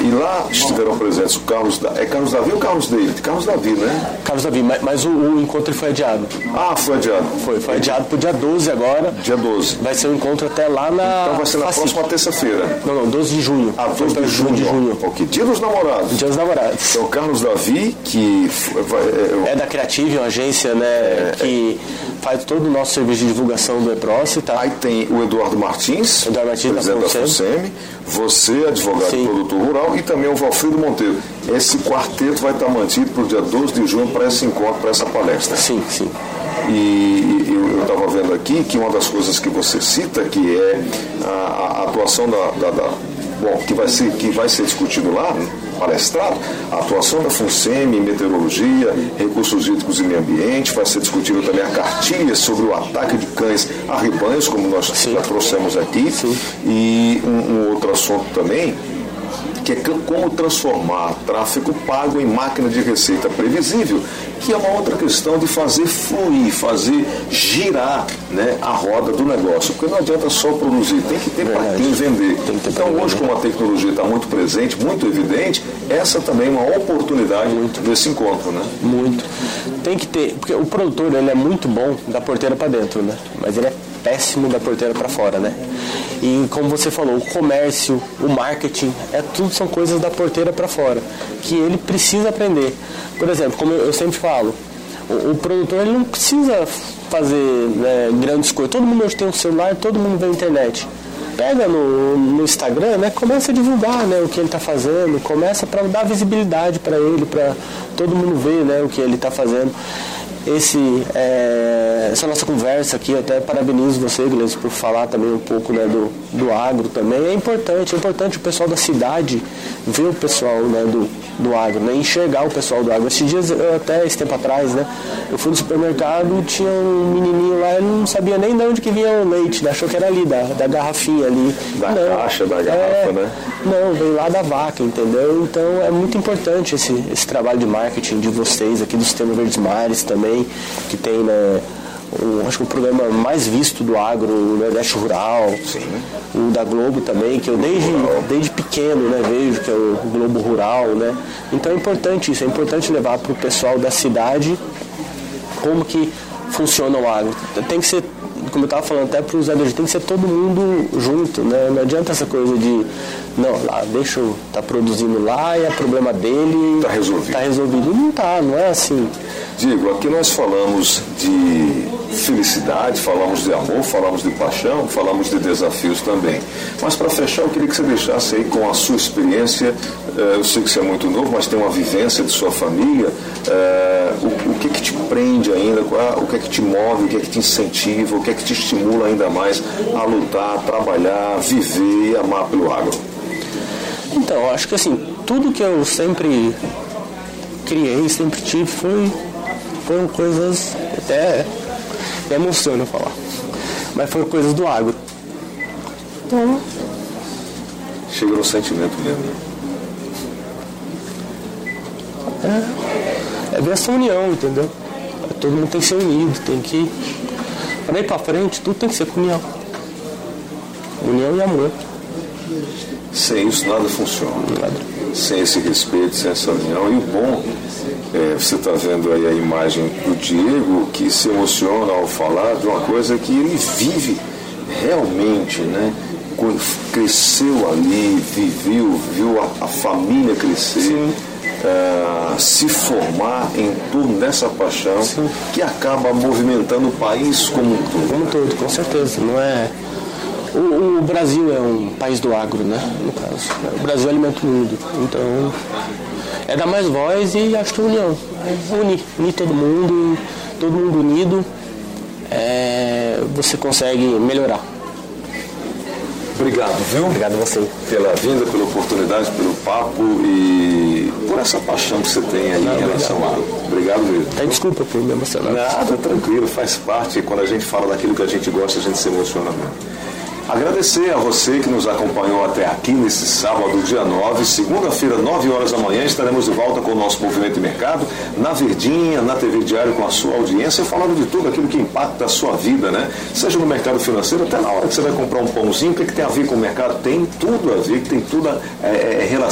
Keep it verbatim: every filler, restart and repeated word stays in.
E lá estiveram presentes o Carlos, é Carlos Davi ou Carlos David? Carlos Davi, né? Carlos Davi, mas, mas o, o encontro foi adiado. Ah, foi adiado. Foi, foi adiado para o dia doze agora. Dia doze. Vai ser um encontro até lá na... Então vai ser na Faci. próxima terça-feira. Não, não, doze de junho. Ah, doze de junho. de junho. Ok, Dia dos Namorados. Dia dos Namorados. Então, Carlos Davi, que... É, é da Creative, uma agência, né, é, que faz todo o nosso serviço de divulgação do E-Proce, tá? Aí tem o Eduardo Martins, Eduardo Martins presidente da FUNSEMI, você, advogado Sim. e produtor rural, e também o Valfrido Monteiro. Esse quarteto vai estar mantido para o dia doze de junho para esse encontro, para essa palestra. Sim, sim. E eu estava vendo aqui que uma das coisas que você cita, que é a, a atuação da, da, da bom, que vai ser, que vai ser discutido lá, palestrado, a atuação da FUNSEMI em meteorologia, recursos hídricos e meio ambiente, vai ser discutido também a cartilha sobre o ataque de cães a rebanhos, como nós Sim. já trouxemos aqui, Sim. e um, um outro assunto também, que é como transformar tráfego pago em máquina de receita previsível, que é uma outra questão de fazer fluir, fazer girar, né, a roda do negócio, porque não adianta só produzir, tem que ter para quem vender. Então hoje, como a tecnologia está muito presente, muito evidente, essa também é uma oportunidade muito desse encontro, né? Muito. Tem que ter, porque o produtor ele é muito bom da porteira para dentro, né? Mas ele é péssimo da porteira para fora, né? E como você falou, o comércio, o marketing, é tudo são coisas da porteira para fora, que ele precisa aprender. Por exemplo, como eu sempre falo, o, o produtor ele não precisa fazer, né, grandes coisas. Todo mundo hoje tem um celular, todo mundo vê a internet. Pega no, no Instagram, né, começa a divulgar, né, o que ele está fazendo, começa para dar visibilidade para ele, para todo mundo ver, né, o que ele está fazendo. Esse, é, essa nossa conversa aqui, até parabenizo você, Gleice, por falar também um pouco, né, do, do agro também. É importante, é importante o pessoal da cidade ver o pessoal, né, do, do agro, né, enxergar o pessoal do agro. Esses dias, eu, até esse tempo atrás, né, eu fui no supermercado, tinha um menininho lá, ele não sabia nem de onde que vinha o leite, né, achou que era ali, da, da garrafinha ali. Da não, caixa, da garrafa, é, né? Não, veio lá da vaca, entendeu? Então é muito importante esse, esse trabalho de marketing de vocês aqui do Sistema Verdes Mares também, que tem, né, o, acho que o programa mais visto do agro, o Nordeste Rural, Sim. o da Globo também, que eu desde, desde pequeno, né, vejo que é o Globo Rural, né? Então é importante isso, é importante levar para o pessoal da cidade como que funciona o agro. Tem que ser, como eu estava falando até para os adultos, tem que ser todo mundo junto, né? Não adianta essa coisa de, não, lá, deixa eu tá produzindo lá e é problema dele. Está resolvido. Está resolvido. Não está, não é assim. Digo, aqui nós falamos de felicidade, falamos de amor, falamos de paixão, falamos de desafios também. Mas para fechar, eu queria que você deixasse aí com a sua experiência, eu sei que você é muito novo, mas tem uma vivência de sua família, o, o que que te prende ainda, o que é que te move, o que é que te incentiva, o que é que te estimula ainda mais a lutar, a trabalhar, viver e amar pelo agro? Então, eu acho que assim, tudo que eu sempre criei, sempre tive, foi, foram coisas, até me emociona falar, mas foram coisas do agro. Então, chega no sentimento mesmo. É, é ver essa união, entendeu? Todo mundo tem que ser unido, tem que, para ir para frente, tudo tem que ser com união. União e amor. Sem isso nada funciona. Nada. Sem esse respeito, sem essa união. E o bom, é, você está vendo aí a imagem do Diego, que se emociona ao falar de uma coisa que ele vive realmente, né? Cresceu ali, viveu, viu a, a família crescer, uh, se formar em torno dessa paixão. Sim. Que acaba movimentando o país como um todo. Como um todo, com certeza. Não é... O, o Brasil é um país do agro, né? No caso. O Brasil alimenta o mundo. Então, é dar mais voz e acho que a união. Unir, unir todo mundo, todo mundo unido, é, você consegue melhorar. Obrigado, viu? Obrigado a você. Pela vinda, pela oportunidade, pelo papo e por essa paixão que você tem aí Não, em relação ao agro. Obrigado mesmo. Tá, desculpa por me emocionar. Nada, tranquilo, faz parte. Quando a gente fala daquilo que a gente gosta, a gente se emociona mesmo. Agradecer a você que nos acompanhou até aqui nesse sábado, dia nove, segunda-feira, nove horas da manhã, estaremos de volta com o nosso Movimento de Mercado, na Verdinha, na T V Diário, com a sua audiência, falando de tudo aquilo que impacta a sua vida, né? Seja no mercado financeiro, até na hora que você vai comprar um pãozinho, o que, é que tem a ver com o mercado? Tem tudo a ver, que tem tudo a, é, é, relação